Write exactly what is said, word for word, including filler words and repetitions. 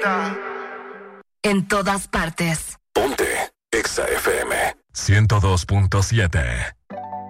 En todas partes. Ponte Exa F M ciento dos punto siete.